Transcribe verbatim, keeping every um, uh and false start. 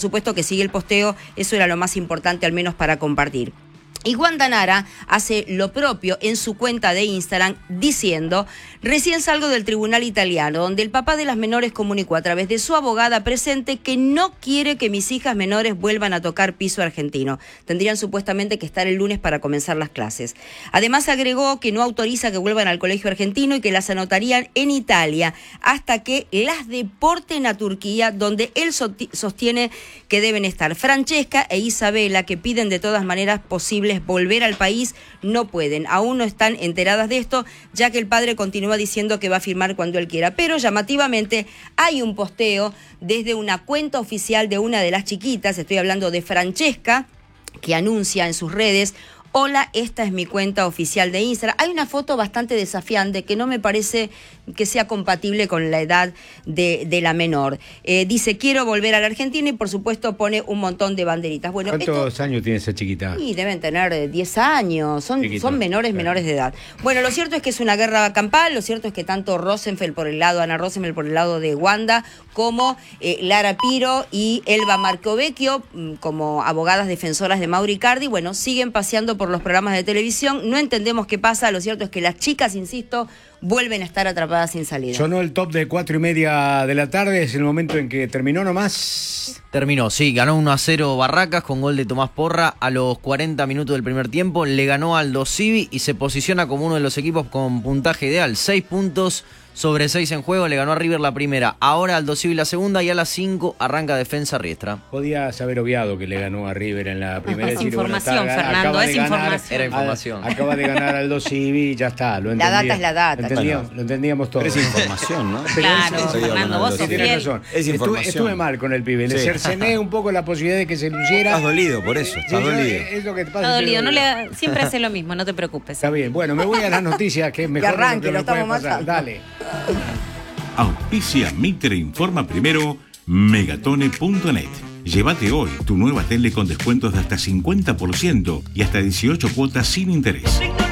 supuesto que sigue el posteo, eso era lo más importante al menos para compartir. Y Wanda Nara hace lo propio en su cuenta de Instagram diciendo: recién salgo del tribunal italiano, donde el papá de las menores comunicó a través de su abogada presente que no quiere que mis hijas menores vuelvan a tocar piso argentino. Tendrían supuestamente que estar el lunes para comenzar las clases. Además agregó que no autoriza que vuelvan al colegio argentino y que las anotarían en Italia hasta que las deporten a Turquía, donde él sostiene que deben estar. Francesca e Isabela, que piden de todas maneras posibles volver al país, no pueden. Aún no están enteradas de esto, ya que el padre continúa diciendo que va a firmar cuando él quiera. Pero llamativamente hay un posteo desde una cuenta oficial de una de las chiquitas, estoy hablando de Francesca, que anuncia en sus redes: hola, esta es mi cuenta oficial de Instagram. Hay una foto bastante desafiante que no me parece que sea compatible con la edad de, de la menor. Eh, dice: quiero volver a la Argentina, y por supuesto pone un montón de banderitas. Bueno, ¿cuántos esto, años tiene esa chiquita? Y deben tener diez años, son, son menores, claro. menores de edad. Bueno, lo cierto es que es una guerra campal, lo cierto es que tanto Rosenfeld por el lado, Ana Rosenfeld por el lado de Wanda, como eh, Lara Piro y Elba Marcovecchio, como abogadas defensoras de Mauro Icardi, bueno, siguen paseando por los programas de televisión. No entendemos qué pasa, lo cierto es que las chicas, insisto, vuelven a estar atrapadas sin salida. Sonó el top de cuatro y media de la tarde, es el momento en que terminó nomás. Terminó, sí, ganó uno a cero Barracas con gol de Tomás Porra a los cuarenta minutos del primer tiempo, le ganó Aldo Civi y se posiciona como uno de los equipos con puntaje ideal, seis puntos sobre seis en juego, le ganó a River la primera, ahora Aldo Civi la segunda y a las cinco arranca Defensa Riestra. Podías haber obviado que le ganó a River en la primera. Es información, bueno, Fernando, es ganar, información. Era información. A, acaba de ganar Aldo Civi y ya está, lo entendía. La data es la data. Lo entendíamos, lo entendíamos todos. Pero es información, ¿no? Claro, es, Fernando, vos sos Tienes razón. Es información. Estuve, estuve mal con el pibe, sí. Le cercené un poco la posibilidad de que se luciera. Estás dolido por eso, estás sí, dolido. Es lo que te pasa. Está dolido, no le, siempre hace lo mismo, no te preocupes. Está bien, bueno, me voy a las noticias, que es mejor que arranque, que lo, lo puede estamos pasar. matando. Dale. Auspicia Mitre Informa Primero, Megatone punto net. Llévate hoy tu nueva tele con descuentos de hasta cincuenta por ciento y hasta dieciocho cuotas sin interés.